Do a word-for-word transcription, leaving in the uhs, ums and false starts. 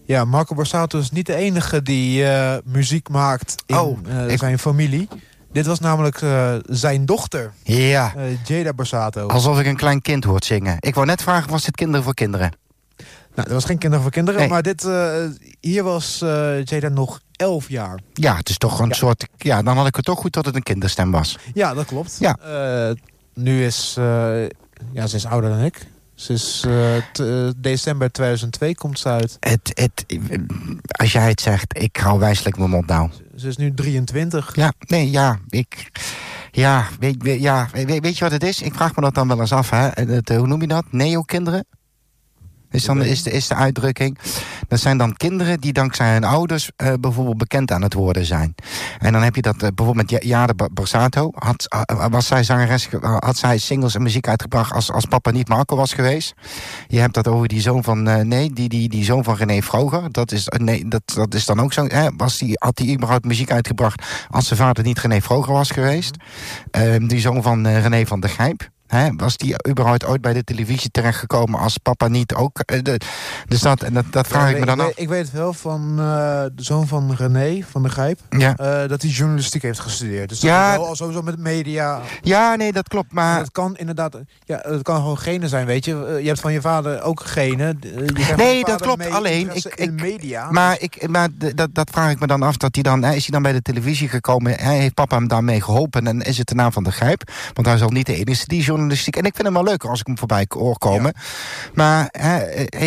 Ja, Marco Borsato is niet de enige die uh, muziek maakt in oh, uh, ik... zijn familie. Dit was namelijk uh, zijn dochter, ja. uh, Jada Borsato. Alsof ik een klein kind hoort zingen. Ik wou net vragen, was dit Kinderen voor Kinderen? Nou, dat was geen Kinderen voor Kinderen, nee. maar dit, uh, hier was uh, Jada nog elf jaar. Ja, het is toch een ja. soort... Ja, dan had ik het toch goed dat het een kinderstem was. Ja, dat klopt. Ja. Uh, nu is... Uh, ja, ze is ouder dan ik. Ze is uh, t, uh, december tweeduizend twee komt ze uit. Het, het, als jij het zegt, ik hou wijselijk mijn mond nou. Ze is nu drieëntwintig. Ja, nee, ja, ik... Ja, weet, weet, ja, weet, weet je wat het is? Ik vraag me dat dan wel eens af, hè. Het, hoe noem je dat? Neo-kinderen? Is, dan, is, de, is de uitdrukking. Dat zijn dan kinderen die dankzij hun ouders uh, bijvoorbeeld bekend aan het worden zijn. En dan heb je dat uh, bijvoorbeeld met Jada Borsato. Had, uh, was zij zangeres, had zij singles en muziek uitgebracht als, als papa niet Marco was geweest. Je hebt dat over die zoon van, uh, nee, die, die, die zoon van René Vroger. Dat is, uh, nee, dat, dat is dan ook zo. Hè? Was die, had hij überhaupt muziek uitgebracht als zijn vader niet René Vroger was geweest? Uh, die zoon van uh, René van der Gijp. He, was die überhaupt ooit bij de televisie terechtgekomen als papa niet ook? Uh, de, dus dat, dat, dat vraag ja, ik me dan ik af. Weet, ik weet wel van uh, de zoon van René van der Gijp. Ja. Uh, dat hij journalistiek heeft gestudeerd. Dus dat ja, is wel al sowieso met media. Ja, nee, dat klopt. Maar het kan inderdaad... Ja, het kan gewoon genen zijn, weet je. Je hebt van je vader ook genen. Je nee, dat klopt. Alleen, ik, in ik, media. Maar, ik, maar dat, dat vraag ik me dan af. Dat hij dan, is hij dan bij de televisie gekomen? Hij heeft papa hem daarmee geholpen. En is het de naam van der Gijp? Want hij is al niet de enige die journalistiek... En ik vind hem wel leuk als ik hem voorbij hoor komen. Ja. Maar... He,